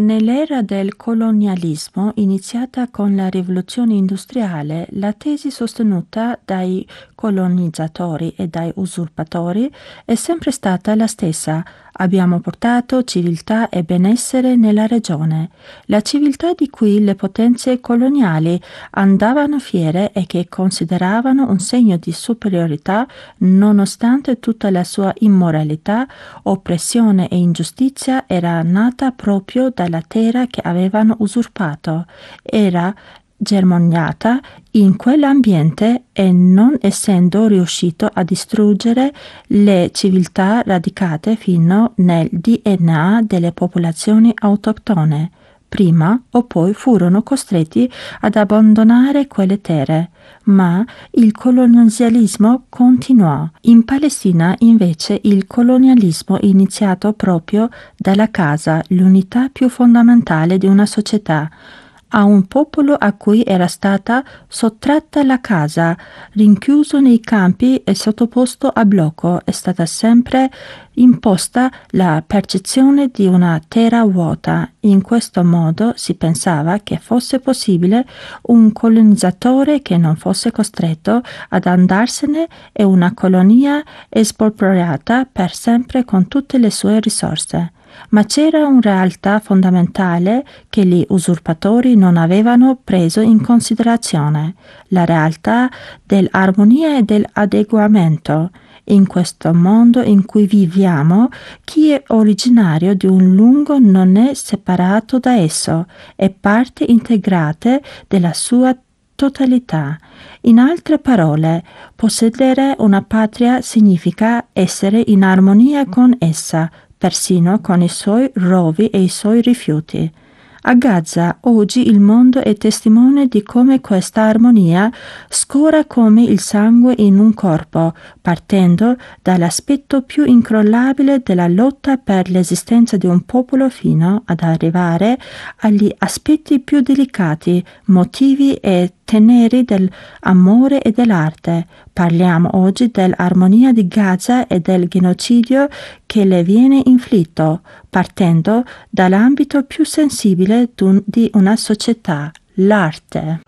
Nell'era del colonialismo, iniziata con la rivoluzione industriale, la tesi sostenuta dai colonizzatori e dai usurpatori è sempre stata la stessa. Abbiamo portato civiltà e benessere nella regione. La civiltà di cui le potenze coloniali andavano fiere e che consideravano un segno di superiorità nonostante tutta la sua immoralità, oppressione e ingiustizia, era nata proprio dalla terra che avevano usurpato. Era germogliata in quell'ambiente e non essendo riuscito a distruggere le civiltà radicate fino nel DNA delle popolazioni autoctone. Prima o poi furono costretti ad abbandonare quelle terre, ma il colonialismo continuò. In Palestina, invece, il colonialismo è iniziato proprio dalla casa, l'unità più fondamentale di una società. A un popolo a cui era stata sottratta la casa, rinchiuso nei campi e sottoposto a blocco, è stata sempre imposta la percezione di una terra vuota. In questo modo si pensava che fosse possibile un colonizzatore che non fosse costretto ad andarsene e una colonia espropriata per sempre con tutte le sue risorse. Ma c'era una realtà fondamentale che gli usurpatori non avevano preso in considerazione, la realtà dell'armonia e dell'adeguamento. In questo mondo in cui viviamo, chi è originario di un luogo non è separato da esso, è parte integrante della sua totalità. In altre parole, possedere una patria significa essere in armonia con essa, persino con i suoi rovi e i suoi rifiuti. A Gaza oggi il mondo è testimone di come questa armonia scorra come il sangue in un corpo, partendo dall'aspetto più incrollabile della lotta per l'esistenza di un popolo fino ad arrivare agli aspetti più delicati, motivi e teneri dell'amore e dell'arte. Parliamo oggi dell'armonia di Gaza e del genocidio che le viene inflitto, partendo dall'ambito più sensibile di una società, l'arte.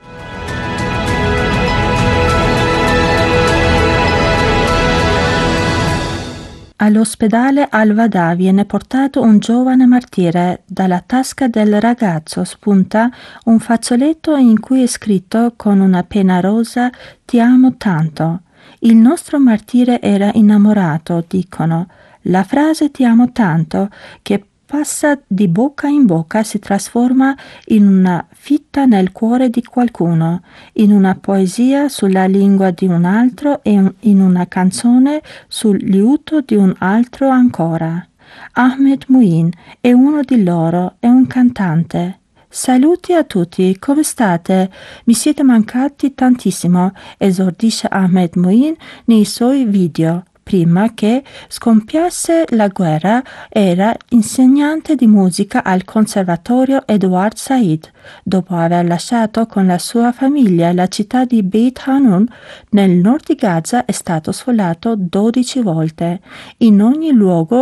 All'ospedale Al-Wada viene portato un giovane martire. Dalla tasca del ragazzo spunta un fazzoletto in cui è scritto con una penna rosa «Ti amo tanto». Il nostro martire era innamorato, dicono. La frase «Ti amo tanto» che passa di bocca in bocca si trasforma in una fitta nel cuore di qualcuno, in una poesia sulla lingua di un altro e in una canzone sul liuto di un altro ancora. Ahmed Muin è uno di loro, è un cantante. Saluti a tutti, come state? Mi siete mancati tantissimo, esordisce Ahmed Muin nei suoi video. Prima che scoppiasse la guerra era insegnante di musica al Conservatorio Edward Said. Dopo aver lasciato con la sua famiglia la città di Beit Hanun, nel nord di Gaza è stato sfollato 12 volte. In ogni luogo